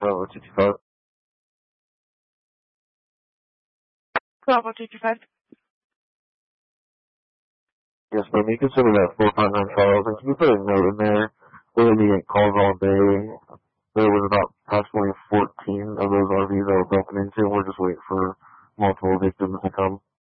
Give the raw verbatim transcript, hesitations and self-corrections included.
Bravo two two five. Bravo two two five. Yes, ma'am. You consider that four five nine files, and can you put a note in there? We're going to get calls all day. There was about approximately fourteen of those R Vs that were broken into. We're just waiting for multiple victims to come.